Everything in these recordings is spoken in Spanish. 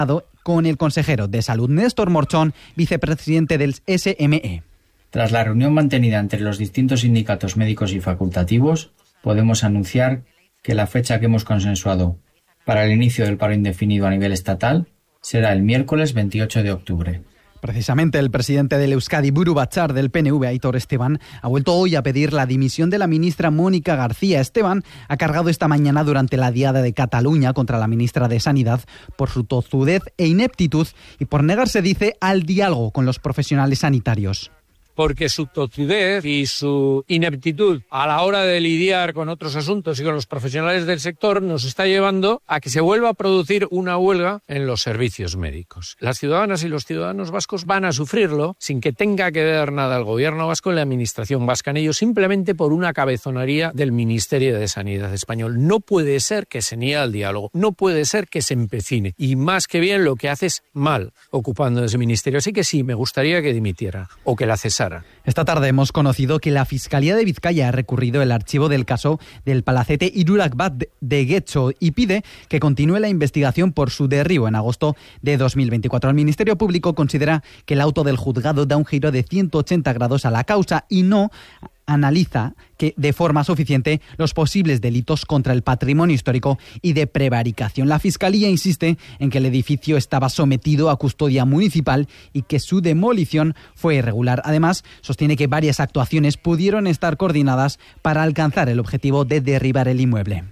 con el consejero de Salud Néstor Morchón, vicepresidente del SME. Tras la reunión mantenida entre los distintos sindicatos médicos y facultativos, podemos anunciar que la fecha que hemos consensuado para el inicio del paro indefinido a nivel estatal será el miércoles 28 de octubre. Precisamente el presidente del Euskadi Buru Batzar del PNV, Aitor Esteban, ha vuelto hoy a pedir la dimisión de la ministra Mónica García. Esteban ha cargado esta mañana durante la Diada de Cataluña contra la ministra de Sanidad por su tozudez e ineptitud y por negarse, dice, al diálogo con los profesionales sanitarios. Porque su tozudez y su ineptitud a la hora de lidiar con otros asuntos y con los profesionales del sector nos está llevando a que se vuelva a producir una huelga en los servicios médicos. Las ciudadanas y los ciudadanos vascos van a sufrirlo sin que tenga que ver nada el gobierno vasco y la administración vasca en ello, simplemente por una cabezonería del Ministerio de Sanidad español. No puede ser que se niegue al diálogo, no puede ser que se empecine y más que bien lo que hace es mal ocupando ese ministerio. Así que sí, me gustaría que dimitiera o que la cesara. Esta tarde hemos conocido que la Fiscalía de Vizcaya ha recurrido el archivo del caso del palacete Hirurak Bat de Getxo y pide que continúe la investigación por su derribo en agosto de 2024. El Ministerio Público considera que el auto del juzgado da un giro de 180 grados a la causa y no analiza que de forma suficiente los posibles delitos contra el patrimonio histórico y de prevaricación. La Fiscalía insiste en que el edificio estaba sometido a custodia municipal y que su demolición fue irregular. Además, sostiene que varias actuaciones pudieron estar coordinadas para alcanzar el objetivo de derribar el inmueble.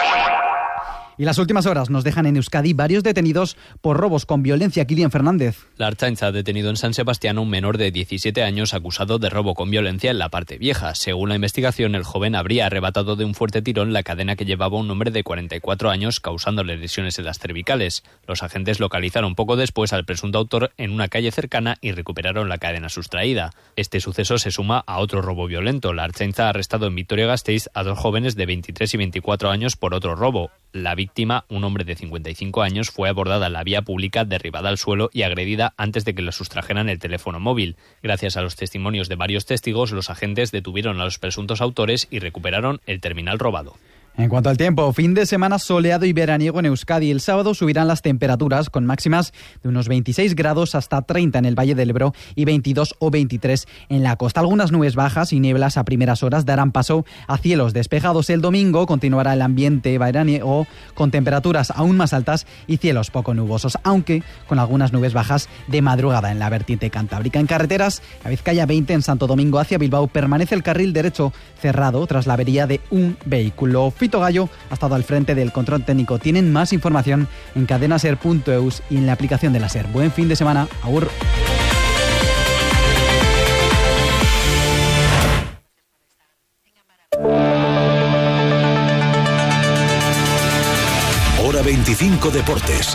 Y las últimas horas nos dejan en Euskadi varios detenidos por robos con violencia. Kilian Fernández. La Ertzaintza ha detenido en San Sebastián a un menor de 17 años acusado de robo con violencia en la parte vieja. Según la investigación, el joven habría arrebatado de un fuerte tirón la cadena que llevaba un hombre de 44 años, causándole lesiones en las cervicales. Los agentes localizaron poco después al presunto autor en una calle cercana y recuperaron la cadena sustraída. Este suceso se suma a otro robo violento. La Ertzaintza ha arrestado en Vitoria-Gasteiz a dos jóvenes de 23 y 24 años por otro robo. La víctima, un hombre de 55 años, fue abordada en la vía pública, derribada al suelo y agredida antes de que le sustrajeran el teléfono móvil. Gracias a los testimonios de varios testigos, los agentes detuvieron a los presuntos autores y recuperaron el terminal robado. En cuanto al tiempo, fin de semana soleado y veraniego en Euskadi. El sábado subirán las temperaturas con máximas de unos 26 grados hasta 30 en el Valle del Ebro y 22 o 23 en la costa. Algunas nubes bajas y nieblas a primeras horas darán paso a cielos despejados. El domingo continuará el ambiente veraniego con temperaturas aún más altas y cielos poco nubosos, aunque con algunas nubes bajas de madrugada en la vertiente cantábrica. En carreteras, a Vizcaya 20 en Santo Domingo hacia Bilbao permanece el carril derecho cerrado tras la avería de un vehículo. Fito Gallo ha estado al frente del control técnico. Tienen más información en cadenaser.eus y en la aplicación de la SER. Buen fin de semana. Agur. Hora 25 Deportes.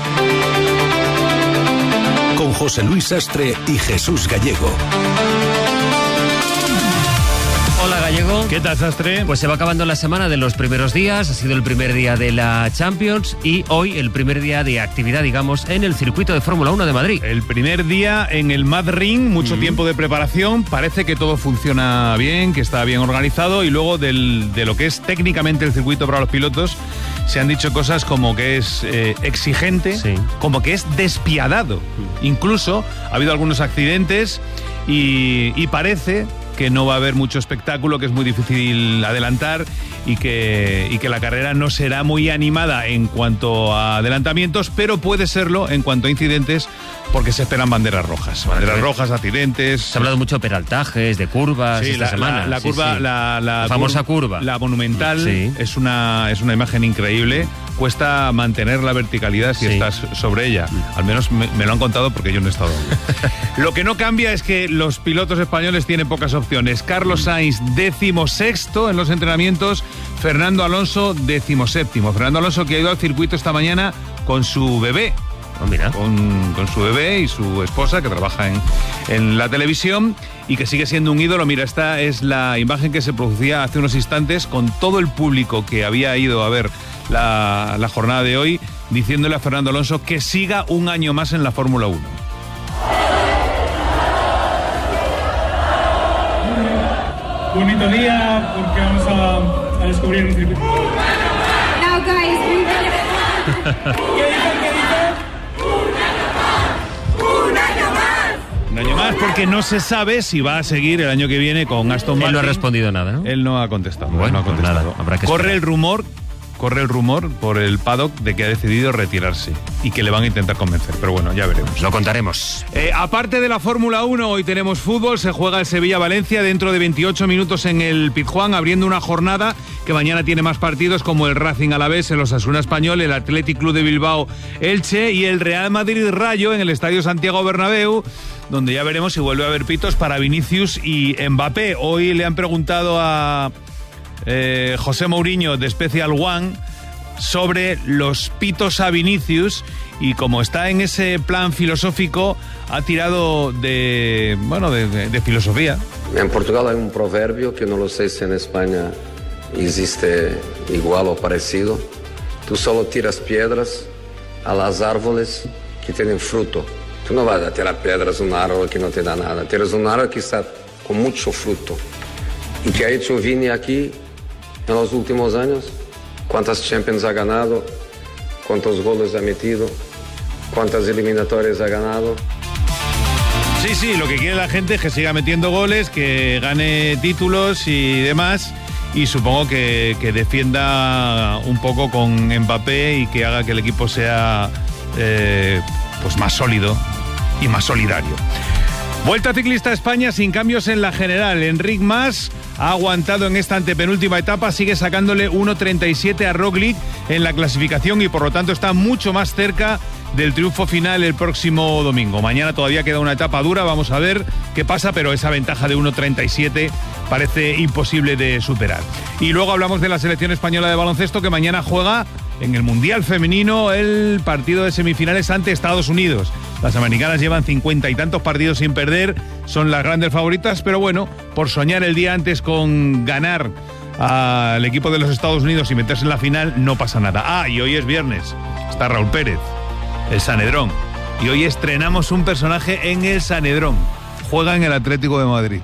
Con José Luis Sastre y Jesús Gallego. Hola Gallego. ¿Qué tal, Sastre? Pues se va acabando la semana de los primeros días, ha sido el primer día de la Champions y hoy el primer día de actividad, digamos, en el circuito de Fórmula 1 de Madrid. El primer día en el Mad Ring, mucho tiempo de preparación, parece que todo funciona bien, que está bien organizado y luego de lo que es técnicamente el circuito para los pilotos se han dicho cosas como que es exigente, sí, como que es despiadado. Incluso ha habido algunos accidentes y parece que no va a haber mucho espectáculo, que es muy difícil adelantar y que la carrera no será muy animada en cuanto a adelantamientos, pero puede serlo en cuanto a incidentes porque se esperan banderas rojas. Banderas rojas, accidentes. Se ha hablado mucho de peraltajes, de curvas, sí, esta semana. La curva, sí. La famosa curva. La monumental, sí, es una imagen increíble. Cuesta mantener la verticalidad si estás sobre ella. Al menos me lo han contado porque yo no he estado ahí. Lo que no cambia es que los pilotos españoles tienen pocas opciones. Carlos Sainz, 16º en los entrenamientos. Fernando Alonso, 17º. Fernando Alonso, que ha ido al circuito esta mañana con su bebé. Oh, mira. Con su bebé y su esposa, que trabaja en la televisión y que sigue siendo un ídolo. Mira, esta es la imagen que se producía hace unos instantes con todo el público que había ido a ver la jornada de hoy, diciéndole a Fernando Alonso que siga un año más en la Fórmula 1. Bonito día porque vamos a descubrir un circuito. Now guys, ¿Qué dice? Además, porque no se sabe si va a seguir el año que viene con Aston Martin. Él no ha respondido nada, ¿no? Él no ha contestado. Bueno, no ha contestado. Pues nada, habrá que Corre el rumor por el paddock de que ha decidido retirarse y que le van a intentar convencer, pero bueno, ya veremos. Lo contaremos. Aparte de la Fórmula 1, hoy tenemos fútbol, se juega el Sevilla-Valencia dentro de 28 minutos en el Pizjuán, abriendo una jornada que mañana tiene más partidos como el Racing Alavés, el Osasuna Español, el Athletic Club de Bilbao Elche y el Real Madrid Rayo en el Estadio Santiago Bernabéu, donde ya veremos si vuelve a haber pitos para Vinicius y Mbappé. Hoy le han preguntado a José Mourinho de Special One sobre los pitos a Vinicius y como está en ese plan filosófico ha tirado de filosofía. En Portugal hay un proverbio que no lo sé si en España existe igual o parecido. Tú solo tiras piedras a las árboles que tienen fruto. Tú no vas a tirar piedras a un árbol que no te da nada. Tiras un árbol que está con mucho fruto. ¿Y qué ha hecho Vini aquí en los últimos años? ¿Cuántas Champions ha ganado? ¿Cuántos goles ha metido? ¿Cuántas eliminatorias ha ganado? Sí, lo que quiere la gente es que siga metiendo goles, que gane títulos y demás, y supongo que defienda un poco con Mbappé y que haga que el equipo sea pues más sólido y más solidario. Vuelta ciclista a España sin cambios en la general. Enric Mas ha aguantado en esta antepenúltima etapa, sigue sacándole 1.37 a Roglic en la clasificación y por lo tanto está mucho más cerca del triunfo final el próximo domingo. Mañana todavía queda una etapa dura, vamos a ver qué pasa, pero esa ventaja de 1.37 parece imposible de superar. Y luego hablamos de la selección española de baloncesto que mañana juega en el Mundial Femenino el partido de semifinales ante Estados Unidos. Las americanas llevan 50 y tantos partidos sin perder, son las grandes favoritas, pero bueno, por soñar el día antes con ganar al equipo de los Estados Unidos y meterse en la final, no pasa nada. Y hoy es viernes, está Raúl Pérez, el Sanedrón, y hoy estrenamos un personaje en el Sanedrón. Juega en el Atlético de Madrid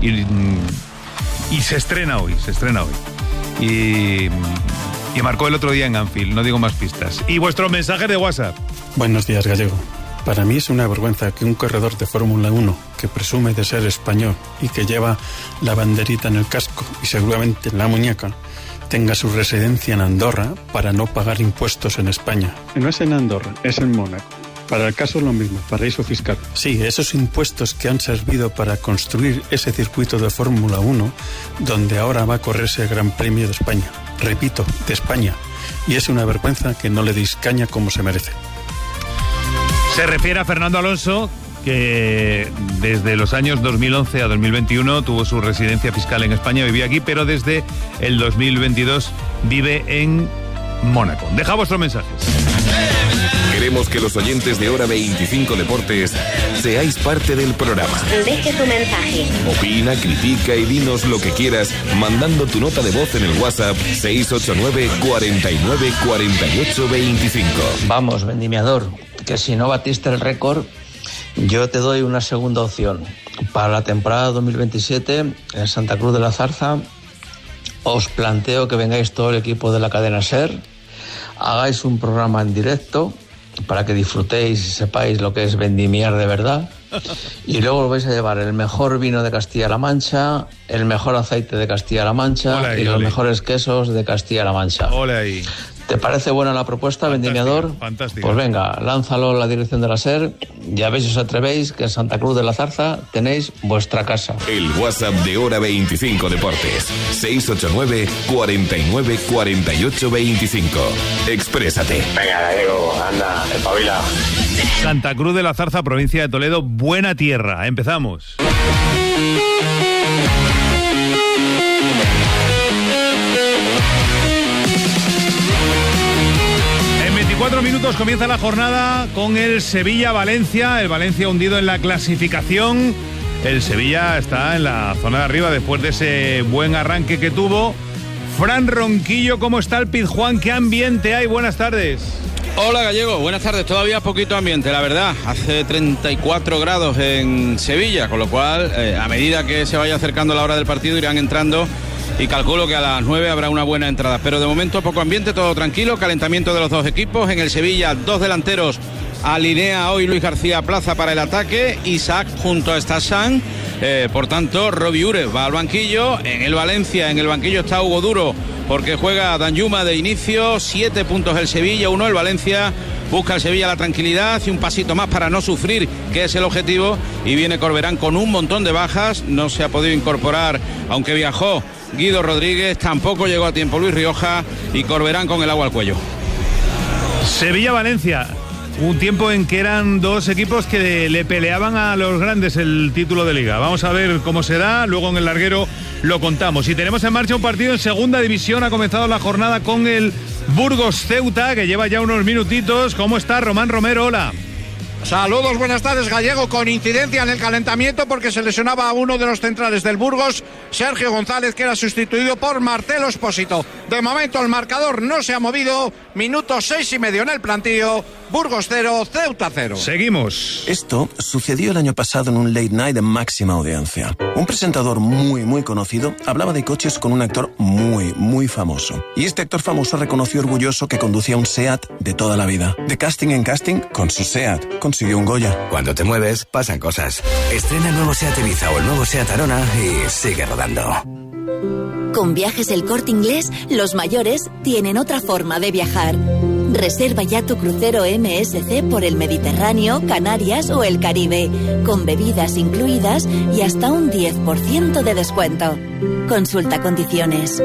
y se estrena hoy. Y marcó el otro día en Anfield, no digo más pistas. Y vuestros mensajes de WhatsApp. Buenos días, Gallego. Para mí es una vergüenza que un corredor de Fórmula 1 que presume de ser español y que lleva la banderita en el casco y seguramente en la muñeca tenga su residencia en Andorra para no pagar impuestos en España. No es en Andorra, es en Mónaco. Para el caso es lo mismo, paraíso fiscal. Sí, esos impuestos que han servido para construir ese circuito de Fórmula 1 donde ahora va a correrse el Gran Premio de España. Repito, de España. Y es una vergüenza que no le deis caña como se merece. Se refiere a Fernando Alonso, que desde los años 2011 a 2021 tuvo su residencia fiscal en España, vivía aquí, pero desde el 2022 vive en Mónaco. Deja vuestros mensajes. Queremos que los oyentes de Hora 25 Deportes seáis parte del programa. Deje tu mensaje. Opina, critica y dinos lo que quieras mandando tu nota de voz en el WhatsApp 689 49 48 25. Vamos, vendimiador, que si no batiste el récord, yo te doy una segunda opción. Para la temporada 2027 en Santa Cruz de la Zarza os planteo que vengáis todo el equipo de la cadena SER, hagáis un programa en directo para que disfrutéis y sepáis lo que es vendimiar de verdad, y luego os vais a llevar el mejor vino de Castilla-La Mancha, el mejor aceite de Castilla-La Mancha y los mejores quesos de Castilla-La Mancha. Hola ahí. ¿Te parece buena la propuesta, vendimiador? Fantástico. Pues venga, lánzalo en la dirección de la SER. Ya veis si os atrevéis que en Santa Cruz de la Zarza tenéis vuestra casa. El WhatsApp de Hora 25 Deportes. 689 49 48 25. Exprésate. Venga, Gallego, anda, espabila. Santa Cruz de la Zarza, provincia de Toledo, buena tierra. Empezamos. En 4 minutos comienza la jornada con el Sevilla-Valencia. El Valencia hundido en la clasificación. El Sevilla está en la zona de arriba después de ese buen arranque que tuvo. Fran Ronquillo, ¿cómo está el Pizjuán? ¿Qué ambiente hay? Buenas tardes. Hola Gallego, buenas tardes. Todavía poquito ambiente, la verdad. Hace 34 grados en Sevilla, con lo cual a medida que se vaya acercando la hora del partido irán entrando, y calculo que a las 9 habrá una buena entrada. Pero de momento poco ambiente, todo tranquilo, calentamiento de los dos equipos. En el Sevilla, dos delanteros Alinea hoy Luis García Plaza para el ataque. Isaac junto a Stassan. Por tanto, Robbie Ure va al banquillo. En el Valencia, en el banquillo está Hugo Duro, porque juega Danjuma de inicio. 7 puntos el Sevilla, 1 el Valencia. Busca el Sevilla la tranquilidad y un pasito más para no sufrir, que es el objetivo. Y viene Corberán con un montón de bajas. No se ha podido incorporar, aunque viajó Guido Rodríguez. Tampoco llegó a tiempo Luis Rioja. Y Corberán con el agua al cuello. Sevilla-Valencia. Un tiempo en que eran dos equipos que le peleaban a los grandes el título de Liga. Vamos a ver cómo se da, luego en el larguero lo contamos. Y tenemos en marcha un partido en segunda división. Ha comenzado la jornada con el Burgos-Ceuta, que lleva ya unos minutitos. ¿Cómo está Román Romero? Hola. Saludos, buenas tardes, Gallego. Con incidencia en el calentamiento porque se lesionaba a uno de los centrales del Burgos, Sergio González, que era sustituido por Marcelo Espósito. De momento el marcador no se ha movido. Minuto 6:30 en el plantío. Burgos 0, Ceuta 0. Seguimos. Esto sucedió el año pasado en un late night de máxima audiencia. Un presentador muy conocido hablaba de coches con un actor muy famoso. Y este actor famoso reconoció orgulloso que conducía un SEAT de toda la vida. De casting en casting, con su SEAT consiguió un Goya. Cuando te mueves, pasan cosas. Estrena el nuevo SEAT Ibiza o el nuevo SEAT Arona y sigue rodando. Con Viajes El Corte Inglés, los mayores tienen otra forma de viajar. Reserva ya tu crucero MSC por el Mediterráneo, Canarias o el Caribe, con bebidas incluidas y hasta un 10% de descuento. Consulta condiciones.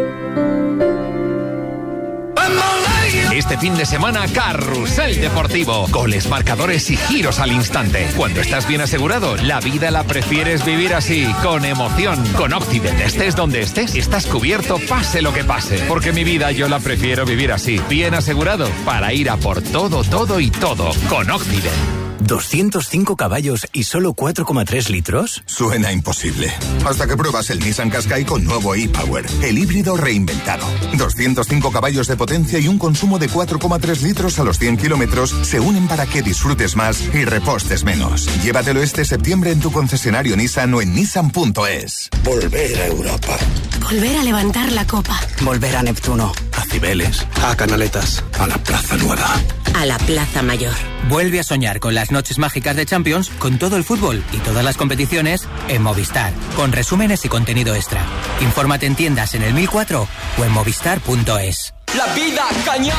Este fin de semana, Carrusel Deportivo. Goles, marcadores y giros al instante. Cuando estás bien asegurado, la vida la prefieres vivir así, con emoción. Con Occident, estés donde estés, estás cubierto pase lo que pase. Porque mi vida yo la prefiero vivir así, bien asegurado, para ir a por todo y todo. Con Occident. 205 caballos y solo 4,3 litros. Suena imposible. Hasta que pruebas el Nissan Qashqai con nuevo e-Power, el híbrido reinventado. 205 caballos de potencia y un consumo de 4,3 litros a los 100 kilómetros se unen para que disfrutes más y repostes menos. Llévatelo este septiembre en tu concesionario Nissan o en nissan.es. Volver a Europa. Volver a levantar la copa. Volver a Neptuno. A Cibeles. A Canaletas. A la Plaza Nueva. A la Plaza Mayor. Vuelve a soñar con las noches mágicas de Champions, con todo el fútbol y todas las competiciones en Movistar, con resúmenes y contenido extra. Infórmate en tiendas en el 1004 o en movistar.es. La vida cañón.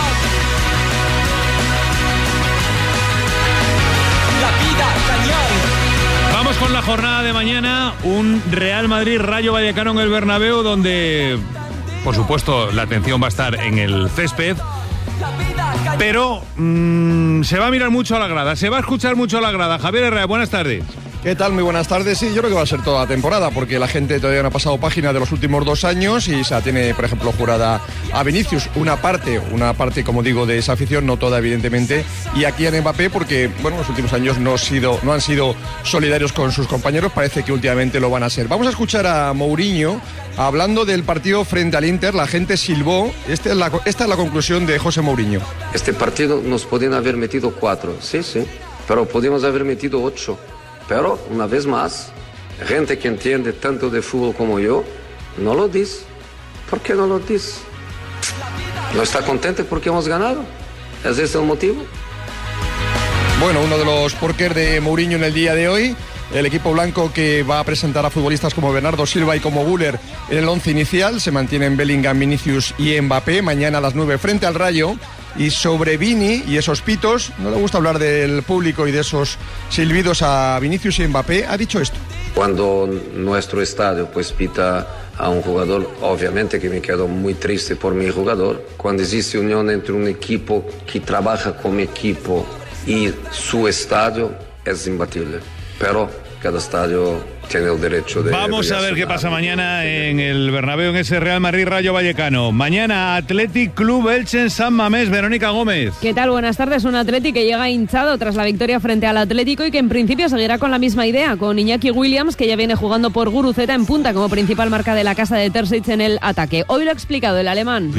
La vida cañón. Vamos con la jornada de mañana, un Real Madrid Rayo Vallecano en el Bernabéu, donde, por supuesto, la atención va a estar en el césped. Pero se va a mirar mucho a la grada, se va a escuchar mucho a la grada. Javier Herrera, buenas tardes. ¿Qué tal? Muy buenas tardes. Sí, yo creo que va a ser toda la temporada, porque la gente todavía no ha pasado página de los últimos 2 años y se la tiene, por ejemplo, jurada a Vinicius. Una parte, como digo, de esa afición, no toda, evidentemente, y aquí en Mbappé, porque, bueno, los últimos años no han sido solidarios con sus compañeros, parece que últimamente lo van a ser. Vamos a escuchar a Mourinho hablando del partido frente al Inter. La gente silbó. Esta es la conclusión de José Mourinho. Este partido nos podían haber metido 4, sí, pero podíamos haber metido 8. Pero, una vez más, gente que entiende tanto de fútbol como yo, no lo dice. ¿Por qué no lo dice? ¿No está contento porque hemos ganado? ¿Es ese el motivo? Bueno, uno de los porqués de Mourinho en el día de hoy. El equipo blanco, que va a presentar a futbolistas como Bernardo Silva y como Güler en el 11 inicial. Se mantienen Bellingham, Vinicius y Mbappé. Mañana a las 9 frente al Rayo. Y sobre Vini y esos pitos, no le gusta hablar del público y de esos silbidos a Vinicius y Mbappé, ha dicho esto. Cuando nuestro estadio pues pita a un jugador, obviamente que me quedo muy triste por mi jugador. Cuando existe unión entre un equipo que trabaja como equipo y su estadio, es imbatible. Pero cada estadio tiene el derecho de... Vamos a ver qué pasa mañana en el Bernabéu, en ese Real Madrid Rayo Vallecano. Mañana Athletic Club Elche en San Mamés. Verónica Gómez. ¿Qué tal? Buenas tardes. Un Athletic que llega hinchado tras la victoria frente al Atlético y que en principio seguirá con la misma idea, con Iñaki Williams, que ya viene jugando por Guruceta en punta como principal marca de la casa de Terzic en el ataque. Hoy lo ha explicado el alemán.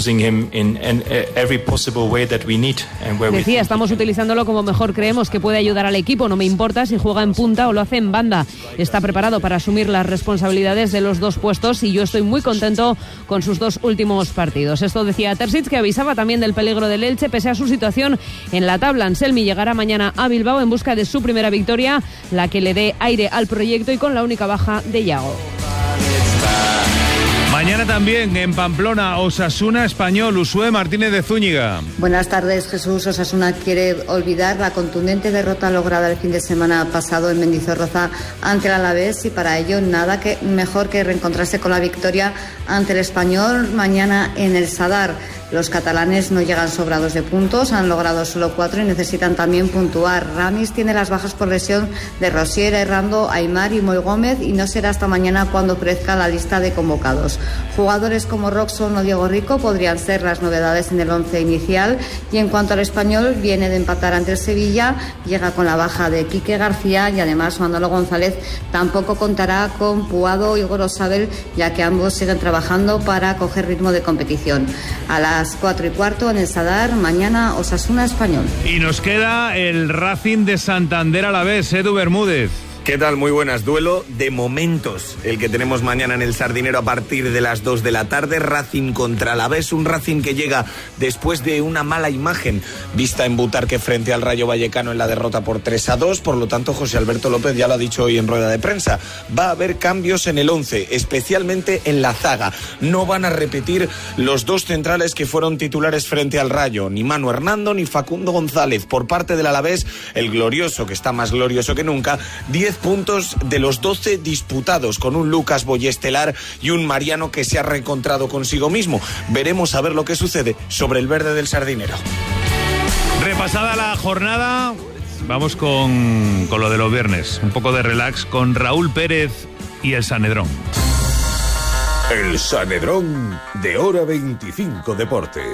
Decía, estamos utilizándolo como mejor creemos que puede ayudar al equipo. No me importa si juega en punta o lo hace en banda. Está preparado para asumir las responsabilidades de los dos puestos y yo estoy muy contento con sus dos últimos partidos. Esto decía Terzic, que avisaba también del peligro del Elche pese a su situación en la tabla. Anselmi llegará mañana a Bilbao en busca de su primera victoria, la que le dé aire al proyecto y con la única baja de Yago. Mañana también en Pamplona, Osasuna Español, Usué Martínez de Zúñiga. Buenas tardes, Jesús. Osasuna quiere olvidar la contundente derrota lograda el fin de semana pasado en Mendizorroza ante el Alavés y para ello nada que mejor que reencontrarse con la victoria ante el Español mañana en el Sadar. Los catalanes no llegan sobrados de puntos, han logrado solo 4 y necesitan también puntuar. Ramis tiene las bajas por lesión de Rosier, Errando, Aimar y Moy Gómez y no será hasta mañana cuando ofrezca la lista de convocados. Jugadores como Roxon o Diego Rico podrían ser las novedades en el 11 inicial y en cuanto al Español, viene de empatar ante el Sevilla, llega con la baja de Quique García y además Manolo González tampoco contará con Puado y Gorosabel, ya que ambos siguen trabajando para coger ritmo de competición. A las 4:15 en el Sadar, mañana Osasuna Español. Y nos queda el Racing de Santander Alavés, Edu Bermúdez. ¿Qué tal? Muy buenas. Duelo de momentos el que tenemos mañana en el Sardinero a partir de las 2 de la tarde. Racing contra Alavés, un Racing que llega después de una mala imagen vista en Butarque frente al Rayo Vallecano en la derrota por 3-2. Por lo tanto, José Alberto López ya lo ha dicho hoy en rueda de prensa. Va a haber cambios en el 11, especialmente en la zaga. No van a repetir los dos centrales que fueron titulares frente al Rayo, ni Manu Hernando ni Facundo González. Por parte del Alavés, el glorioso, que está más glorioso que nunca, 10 puntos de los 12 disputados, con un Lucas Boyestelar y un Mariano que se ha reencontrado consigo mismo. Veremos a ver lo que sucede sobre el verde del Sardinero. Repasada la jornada, vamos con lo de los viernes. Un poco de relax con Raúl Pérez y el Sanedrón. El Sanedrón de Hora 25 Deportes.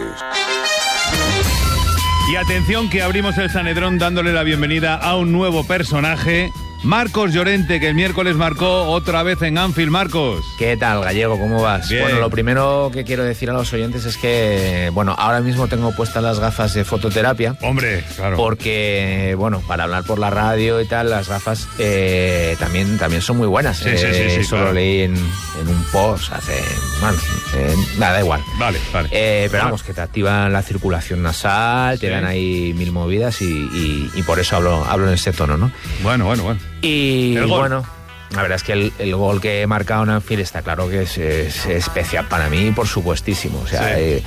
Y atención que abrimos el Sanedrón dándole la bienvenida a un nuevo personaje, Marcos Llorente, que el miércoles marcó otra vez en Anfield. Marcos. ¿Qué tal, Gallego? ¿Cómo vas? Bien. Bueno, lo primero que quiero decir a los oyentes es que, bueno, ahora mismo tengo puestas las gafas de fototerapia. Hombre, claro. Porque, bueno, para hablar por la radio y tal, las gafas también son muy buenas. Sí, eso claro. Lo leí en un post hace... Bueno, nada, da igual. Vale. Pero vamos, que te activan la circulación nasal, te dan ahí mil movidas y por eso hablo en ese tono, ¿no? Bueno. Y bueno, la verdad es que el gol que he marcado en Anfield está claro que es especial para mí, por supuestísimo. O sea, de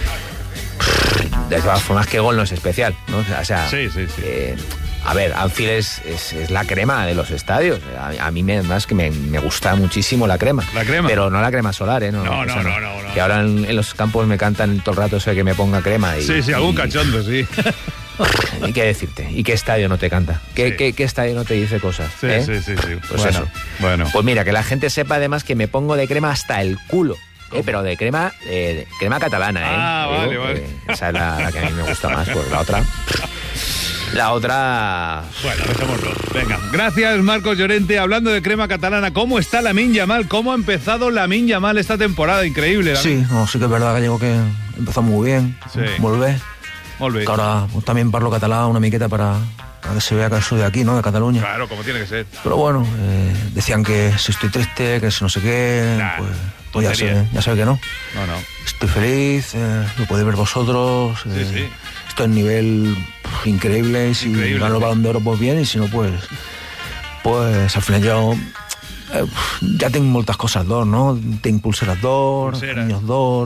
todas formas, que gol no es especial, ¿no? O sea, a ver, Anfield es la crema de los estadios. A mí además que me gusta muchísimo la crema. La crema. Pero no la crema solar, ¿eh? No. Que ahora en los campos me cantan todo el rato eso de que me ponga crema. Algún cachondo, sí. ¿Y qué decirte? ¿Y qué estadio no te canta? ¿Qué estadio no te dice cosas? Sí. Pues eso. Bueno. Pues mira, que la gente sepa además que me pongo de crema hasta el culo. Pero de crema catalana, ¿eh? Vale. Esa es la que a mí me gusta más, pues la otra... Bueno, dejémoslo. Venga. Gracias, Marcos Llorente. Hablando de crema catalana, ¿cómo está Lamine Yamal? ¿Cómo ha empezado Lamine Yamal esta temporada? Increíble, Sí que es verdad, Gallego, que empezó muy bien. Volver. Que ahora pues, también parlo catalán una miqueta para que se vea que soy de aquí, ¿no? De Cataluña. Claro, como tiene que ser. Pero bueno, decían que si estoy triste, que si no sé qué, pues ya sé que no. No. Estoy feliz, lo podéis ver vosotros. Estoy en nivel increíble y si gano el Balón de Oro, pues bien, y si no, pues al final yo ja tinc moltes coses d'or, no? Tinc pulseres d'or, anillos d'or,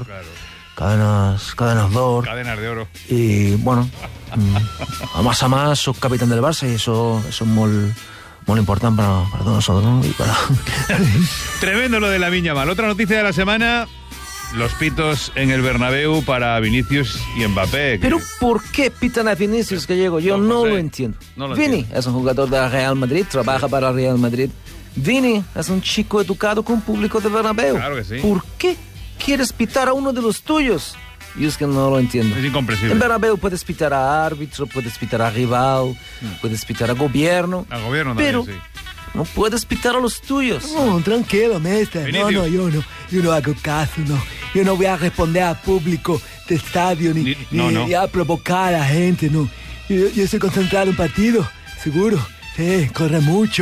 cadenas d'or. Cadenas de oro. Y bueno, a más soy capitán del Barça y eso es muy importante para todos nosotros, ¿no? Y para... Tremendo lo de Lamine Yamal. Otra noticia de la semana: los pitos en el Bernabéu para Vinicius y Mbappé. Pero ¿por qué pitan a Vinicius, Gallego? Yo no lo entiendo. Vini es un jugador del Real Madrid, trabaja para el Real Madrid. Vini es un chico educado con público de Bernabéu. Claro que sí. ¿Por qué quieres pitar a uno de los tuyos? Yo es que no lo entiendo. Es incomprensible. En Bernabéu puedes pitar a árbitro, puedes pitar a rival, puedes pitar a gobierno. Al gobierno pero también, no puedes pitar a los tuyos. No, tranquilo, mister. No, yo no hago caso, no. Yo no voy a responder al público del estadio ni a provocar a la gente, no. Yo estoy concentrado en partido, seguro. Sí, corre mucho,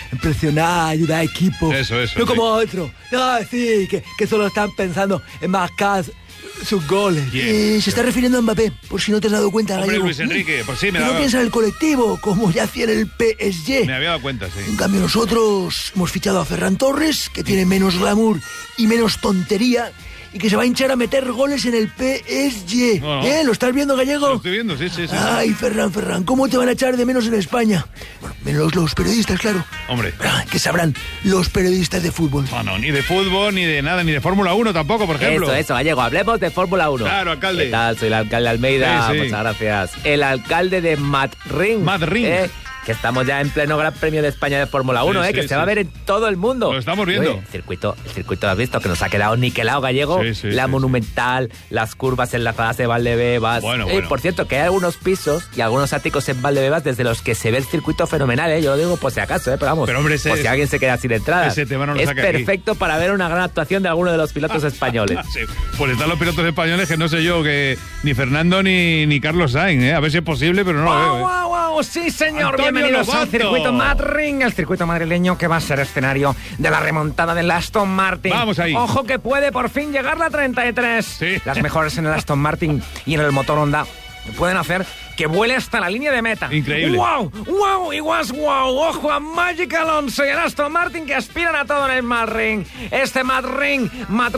presionar, ayudar a equipo. Eso. No como otro. No, sí, que solo están pensando en marcar sus goles. Se está refiriendo a Mbappé, por si no te has dado cuenta. Hombre, Luis Enrique, por sí me no piensa en el colectivo, como ya hacía en el PSG. Me había dado cuenta, sí. En cambio nosotros hemos fichado a Ferran Torres, que tiene menos glamour y menos tontería, y que se va a hinchar a meter goles en el PSG. No. ¿Lo estás viendo, Gallego? Lo estoy viendo, sí. Ay, Ferran, ¿cómo te van a echar de menos en España? Bueno, menos los periodistas, claro. Hombre. ¿Qué sabrán los periodistas de fútbol? No, ni de fútbol, ni de nada, ni de Fórmula 1 tampoco, por ejemplo. Eso, Gallego, hablemos de Fórmula 1. Claro, alcalde. ¿Qué tal? Soy el alcalde Almeida, Sí. muchas gracias. El alcalde de Madrid. Que estamos ya en pleno Gran Premio de España de Fórmula 1, que se va a ver en todo el mundo. Lo estamos viendo. Oye, el circuito, ¿has visto? Que nos ha quedado niquelado, Gallego. La Monumental, las curvas enlazadas de Valdebebas. Bueno. Por cierto, que hay algunos pisos y algunos áticos en Valdebebas desde los que se ve el circuito fenomenal, Yo lo digo por si acaso, pero vamos. Pero, hombre, por si alguien se queda sin entrada. Ese tema no lo es saque perfecto aquí. para ver una gran actuación de alguno de los pilotos españoles. Sí. Pues están los pilotos españoles que no sé yo, que ni Fernando ni Carlos Sainz, A ver si es posible, pero no lo veo. ¡Wow! Sí, señor. Antonio Bienvenidos Lobato. al circuito Madrid, el circuito madrileño que va a ser escenario de la remontada del Aston Martin. Vamos ahí. Ojo que puede por fin llegar la 33. Las mejores en el Aston Martin y en el motor Honda pueden hacer que vuele hasta la línea de meta. Increíble. ¡Wow! Y guas, wow. Ojo a Magic Alonso y el Aston Martin que aspiran a todo en el Madrid. Este Madrid,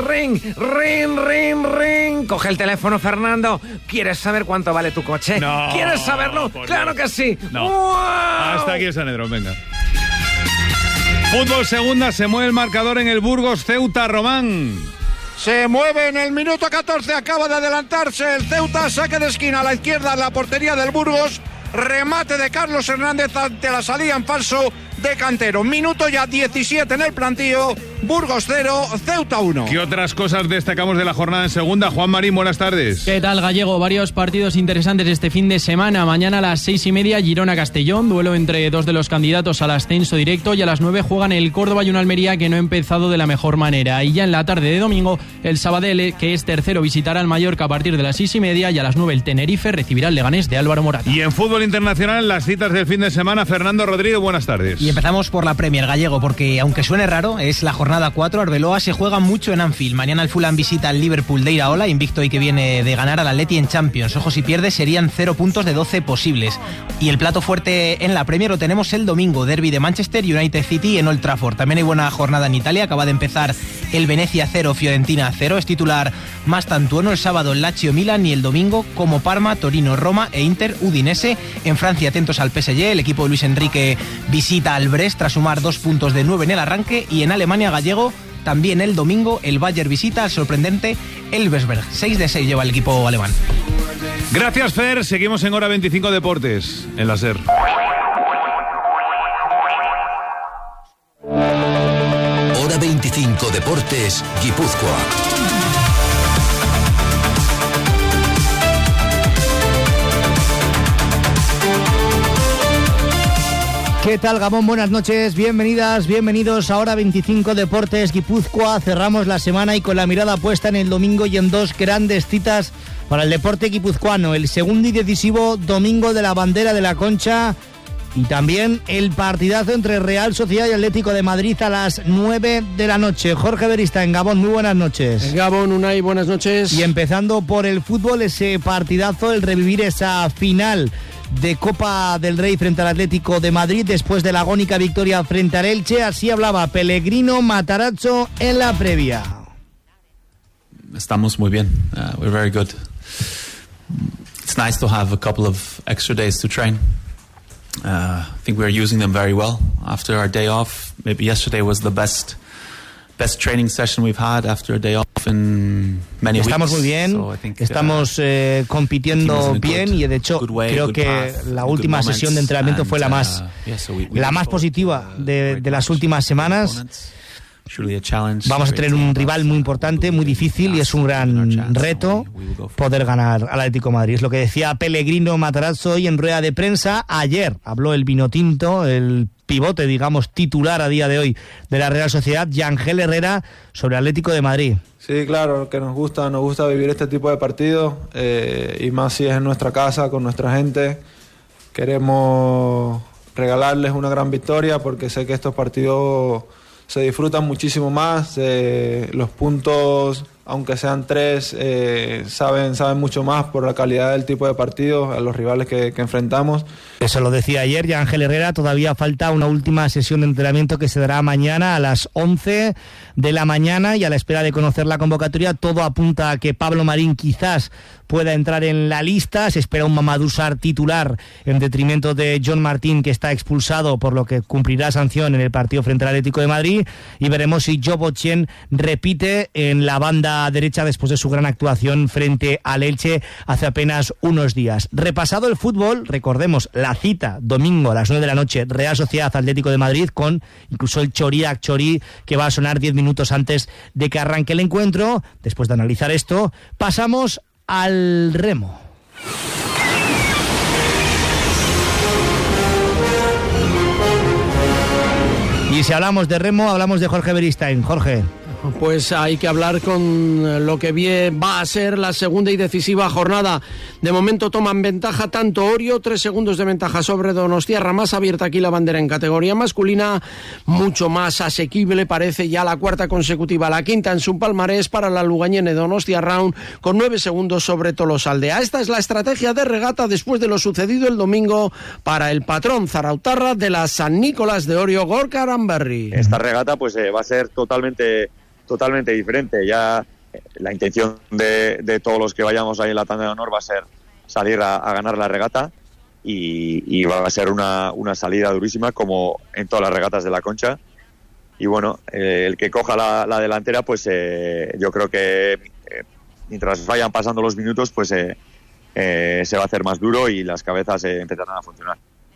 ring. Coge el teléfono, Fernando. ¿Quieres saber cuánto vale tu coche? No, ¿Quieres saberlo? ¡Claro que sí! No. ¡Wow! Hasta aquí el Sanedrón, venga. Fútbol segunda, se mueve el marcador en el Burgos Ceuta, Román. Se mueve en el minuto 14, acaba de adelantarse el Ceuta, saque de esquina a la izquierda en la portería del Burgos, remate de Carlos Hernández ante la salida en falso de Cantero. Minuto ya 17 en el plantío, Burgos 0, Ceuta 1. ¿Qué otras cosas destacamos de la jornada en segunda? Juan Marín, buenas tardes. ¿Qué tal, Gallego? Varios partidos interesantes este fin de semana. Mañana a las 6:30, Girona-Castellón, duelo entre dos de los candidatos al ascenso directo, y a las 9 juegan el Córdoba y un Almería que no ha empezado de la mejor manera. Y ya en la tarde de domingo, el Sabadell, que es tercero, visitará al Mallorca a partir de las 6:30, y a las 9 el Tenerife recibirá al Leganés de Álvaro Morata. Y en fútbol internacional, las citas del fin de semana. Fernando Rodríguez, buenas tardes. Y empezamos por la Premier, Gallego, porque aunque suene raro, es la jornada 4. Arbeloa se juega mucho en Anfield. Mañana el Fulham visita al Liverpool de Iraola, invicto y que viene de ganar al Atleti en Champions. Ojo, si pierde serían 0 puntos de 12 posibles. Y el plato fuerte en la Premier lo tenemos el domingo, derbi de Manchester United City en Old Trafford. También hay buena jornada en Italia, acaba de empezar el Venecia 0, Fiorentina 0. Es titular Mastantuono el sábado el Lazio Milan, y el domingo como Parma, Torino, Roma e Inter Udinese. En Francia atentos al PSG, el equipo de Luis Enrique visita al Brest tras sumar 2 puntos de 9 en el arranque. Y en Alemania, Gallego, también el domingo el Bayern visita al sorprendente Elversberg. 6-6 lleva el equipo alemán. Gracias, Fer. Seguimos en Hora 25 Deportes, en la SER. Hora 25 Deportes, Guipúzcoa. ¿Qué tal, Gabón? Buenas noches, bienvenidas, bienvenidos a Hora 25 Deportes Guipúzcoa. Cerramos la semana y con la mirada puesta en el domingo y en dos grandes citas para el deporte guipuzcoano. El segundo y decisivo domingo de la Bandera de la Concha, y también el partidazo entre Real Sociedad y Atlético de Madrid a las 9 de la noche. Jorge Berista en Gabón, muy buenas noches. Gabón, Unai, buenas noches. Y empezando por el fútbol, ese partidazo, el revivir esa final de Copa del Rey frente al Atlético de Madrid después de la agónica victoria frente al Elche. Así hablaba Pellegrino Matarazzo en la previa. Estamos muy bien. We're very good. It's nice to have a couple of extra days to train. I think we're using them very well after our day off. Maybe yesterday was the best training session we've had after a day off in many weeks. Estamos muy bien, estamos compitiendo bien, y de hecho creo que la última sesión de entrenamiento fue la más positiva de las últimas semanas. Vamos a tener un rival muy importante, muy difícil, y es un gran reto poder ganar al Atlético de Madrid. Es lo que decía Pellegrino Matarazzo hoy en rueda de prensa. Ayer habló el vinotinto, el pivote, digamos, titular a día de hoy de la Real Sociedad, Yangel Herrera, sobre el Atlético de Madrid. Sí, claro, que nos gusta vivir este tipo de partidos, y más si es en nuestra casa, con nuestra gente. Queremos regalarles una gran victoria, porque sé que estos partidos se disfrutan muchísimo más, los puntos, aunque sean 3, saben mucho más por la calidad del tipo de partidos, a los rivales que enfrentamos. Eso lo decía ayer ya Ángel Herrera. Todavía falta una última sesión de entrenamiento que se dará mañana a las 11 de la mañana, y a la espera de conocer la convocatoria todo apunta a que Pablo Marín quizás pueda entrar en la lista. Se espera un Mamadou Sarr titular en detrimento de John Martín, que está expulsado, por lo que cumplirá sanción en el partido frente al Atlético de Madrid, y veremos si Job Ochen repite en la banda derecha después de su gran actuación frente al Elche hace apenas unos días. Repasado el fútbol, recordemos la cita domingo a las 9 de la noche, Real Sociedad Atlético de Madrid, con incluso el Choriac Chorí, que va a sonar 10 minutos antes de que arranque el encuentro. Después de analizar esto, pasamos al remo. Y si hablamos de remo, hablamos de Jorge Beristain. Jorge. Pues hay que hablar con lo que va a ser la segunda y decisiva jornada. De momento toman ventaja tanto Orio, 3 segundos de ventaja sobre Donostiarra. Más abierta aquí la bandera en categoría masculina, mucho más asequible parece ya la cuarta consecutiva, la quinta en su palmarés para la lugañene Donostiarra, con 9 segundos sobre Tolosaldea. Esta es la estrategia de regata después de lo sucedido el domingo para el patrón zarautarra de la San Nicolás de Orio, Gorka Aranberri. Esta regata pues va a ser totalmente diferente. Ya la intención de todos los que vayamos ahí en la tanda de honor va a ser salir a ganar la regata, y va a ser una salida durísima como en todas las regatas de la Concha. Y bueno, el que coja la delantera, pues yo creo que mientras vayan pasando los minutos, pues se va a hacer más duro y las cabezas empezarán a funcionar.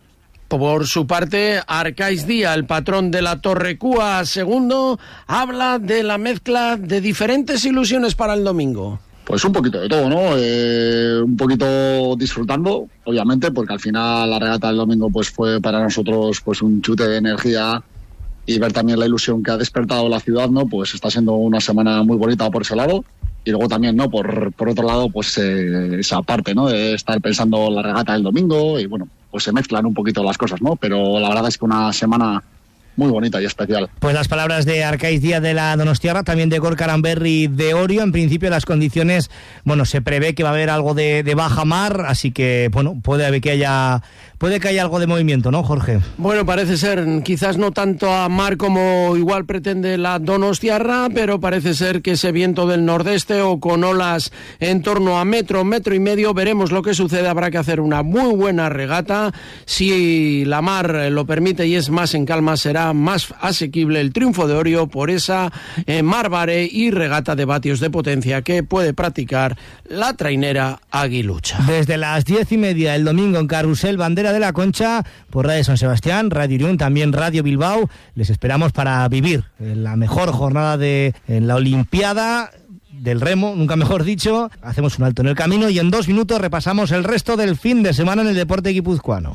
Por su parte, Arcais Díaz, el patrón de la Torre Cúa segundo, habla de la mezcla de diferentes ilusiones para el domingo. Pues un poquito de todo, ¿no? Un poquito disfrutando, obviamente, porque al final la regata del domingo pues fue para nosotros pues un chute de energía, y ver también la ilusión que ha despertado la ciudad, ¿no? Pues está siendo una semana muy bonita por ese lado. Y luego también, ¿no? Por otro lado, pues esa parte, ¿no? De estar pensando la regata del domingo, y bueno, pues se mezclan un poquito las cosas, ¿no? Pero la verdad es que una semana muy bonita y especial. Pues las palabras de Arcais Díaz de la Donostiarra, también de Gorka Aranberri de Orio. En principio las condiciones, bueno, se prevé que va a haber algo de baja mar, así que, bueno, puede que haya algo de movimiento, ¿no, Jorge? Bueno, parece ser, quizás no tanto a mar como igual pretende la Donostiarra, pero parece ser que ese viento del nordeste o con olas en torno a metro y medio, veremos lo que sucede. Habrá que hacer una muy buena regata. Si la mar lo permite y es más en calma, será más asequible el triunfo de Orio por esa Marbare y regata de vatios de potencia que puede practicar la trainera aguilucha. Desde las 10:30 el domingo en Carrusel, bandera de la Concha, por Radio San Sebastián, Radio Irún, también Radio Bilbao. Les esperamos para vivir la mejor jornada de la Olimpiada del remo, nunca mejor dicho. Hacemos un alto en el camino y en 2 minutos repasamos el resto del fin de semana en el deporte guipuzcoano.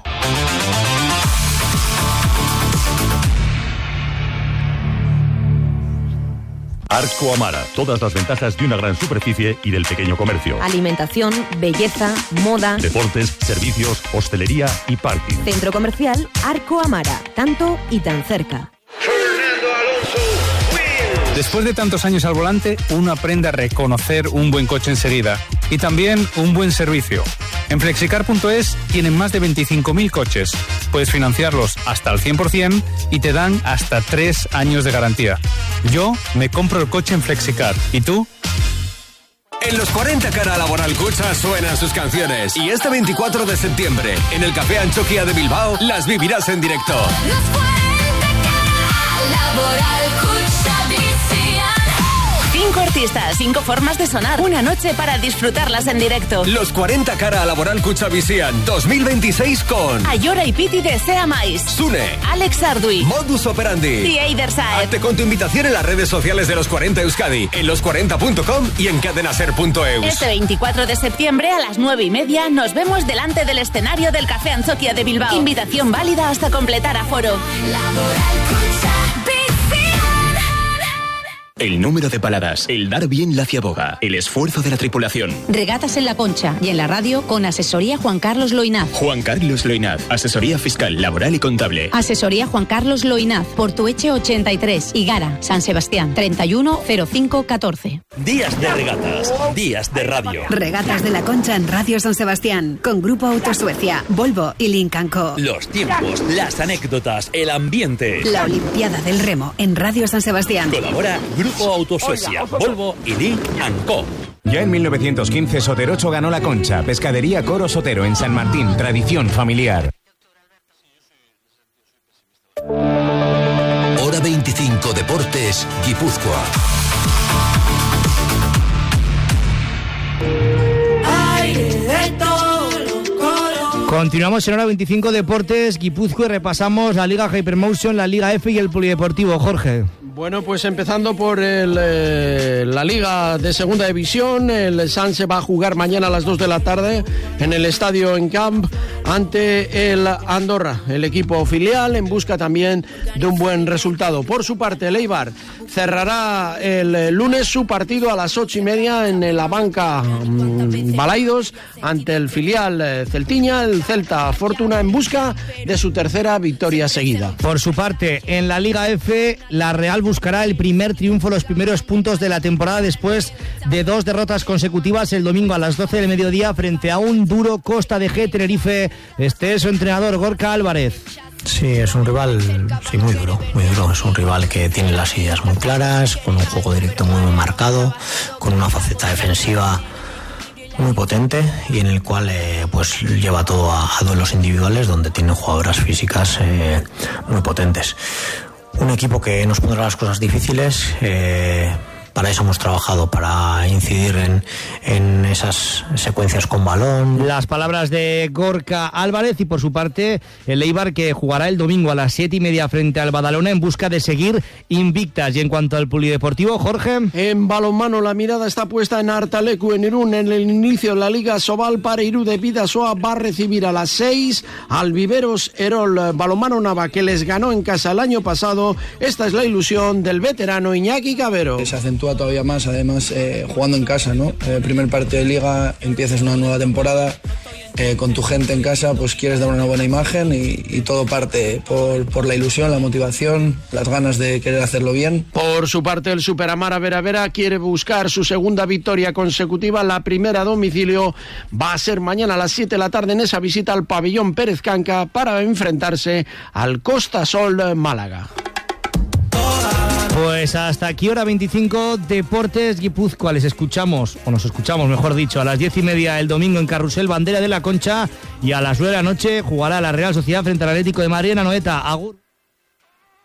Arco Amara, todas las ventajas de una gran superficie y del pequeño comercio. Alimentación, belleza, moda, deportes, servicios, hostelería y parking. Centro comercial Arco Amara, tanto y tan cerca. Después de tantos años al volante, uno aprende a reconocer un buen coche enseguida y también un buen servicio. En Flexicar.es tienen más de 25.000 coches. Puedes financiarlos hasta el 100% y te dan hasta 3 años de garantía. Yo me compro el coche en Flexicar. ¿Y tú? En los 40 Cara Laboral Cucha suenan sus canciones. Y este 24 de septiembre, en el Café Anchoquia de Bilbao, las vivirás en directo. Los 40 Cara Laboral Cucha Visión. 5 artistas, 5 formas de sonar. Una noche para disfrutarlas en directo. Los 40 Cara Laboral Cucha Visión 2026 con Ayora y Piti de Sea Mais, Sune, Alex Ardui, Modus Operandi y Eider Saeb. Hazte con tu invitación en las redes sociales de Los 40 Euskadi, en los40.com y en cadenaser.eus. Este 24 de septiembre a las 9:30 nos vemos delante del escenario del Café Anchoquia de Bilbao. Invitación válida hasta completar aforo. El número de paladas, el dar bien la ciaboga, el esfuerzo de la tripulación. Regatas en La Concha y en la radio con asesoría Juan Carlos Loinaz. Juan Carlos Loinaz, asesoría fiscal, laboral y contable. Asesoría Juan Carlos Loinaz, Portueche 83, Higara, San Sebastián, 310514. Días de regatas, días de radio. Regatas de La Concha en Radio San Sebastián, con Grupo Auto Suecia, Volvo y Lynk & Co. Los tiempos, las anécdotas, el ambiente. La Olimpiada del Remo en Radio San Sebastián. Colabora Grupo Auto Suecia, Volvo y Lynk & Co. Ya en 1915 Soterocho ganó La Concha. Pescadería Coro Sotero en San Martín, tradición familiar. Hora 25 Deportes, Guipúzcoa. Continuamos en Hora 25 Deportes, Guipúzcoa, y repasamos la Liga Hypermotion, la Liga F y el Polideportivo. Jorge. Bueno, pues empezando por la Liga de Segunda División, el Sanse va a jugar mañana a las 2 de la tarde en el Estadio Encamp ante el Andorra, el equipo filial, en busca también de un buen resultado. Por su parte, el Eibar cerrará el lunes su partido a las 8:30 en la banca Balaidos ante el filial Celtiña, el Celta Fortuna, en busca de su tercera victoria seguida. Por su parte, en la Liga F, la Real buscará el primer triunfo, los primeros puntos de la temporada después de 2 derrotas consecutivas el domingo a las 12 del mediodía frente a un duro Costa de G Tenerife. Este es su entrenador, Gorka Álvarez. Sí, es un rival muy duro, muy duro. Es un rival que tiene las ideas muy claras, con un juego directo muy marcado, con una faceta defensiva muy potente y en el cual pues lleva todo a duelos individuales donde tiene jugadoras físicas muy potentes. Un equipo que nos pondrá las cosas difíciles. Para eso hemos trabajado, para incidir en esas secuencias con balón. Las palabras de Gorka Álvarez. Y por su parte, el Eibar, que jugará el domingo a las 7:30 frente al Badalona en busca de seguir invictas. Y en cuanto al Polideportivo, Jorge. En balonmano la mirada está puesta en Artalecu, en Irún, en el inicio de la Liga Sobal. Pareirú de Bidasoa va a recibir a las 6 al Viveros Erol Balonmano Nava, que les ganó en casa el año pasado. Esta es la ilusión del veterano Iñaki Cabero. Se acentúa todavía más, además jugando en casa, ¿no? Primer partido de liga, empiezas una nueva temporada con tu gente en casa, pues quieres dar una buena imagen y todo parte por la ilusión, la motivación, las ganas de querer hacerlo bien. Por su parte, el Superamara Vera Vera quiere buscar su segunda victoria consecutiva. La primera a domicilio va a ser mañana a las 7 de la tarde en esa visita al pabellón Pérez Canca para enfrentarse al Costa Sol Málaga. Pues hasta aquí Hora 25 Deportes Guipúzcoa. Les escuchamos, o nos escuchamos mejor dicho, a las 10:30 el domingo en Carrusel Bandera de La Concha, y a las 9 de la noche jugará la Real Sociedad frente al Atlético de Madrid en Anoeta. Agur.